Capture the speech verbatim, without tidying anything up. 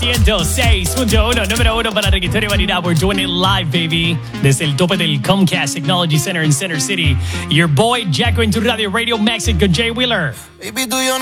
ciento seis punto uno, número uno para reggaetón y variedad. We're doing it live, baby. Desde el tope del Comcast Technology Center in Center City. Your boy, Jacko, en tu radio, Radio Mexico, Jay Wheeler. Baby, tú y yo no